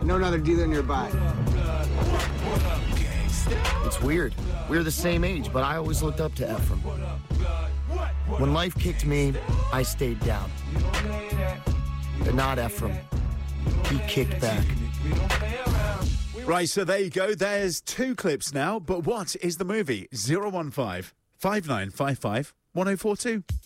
No another dealer nearby. It's weird. We're the same age, but I always looked up to Ephraim. When life kicked me, I stayed down. But not Ephraim. He kicked back. Right, so there you go. There's 2 clips now. But what is the movie? 015 5955 1042.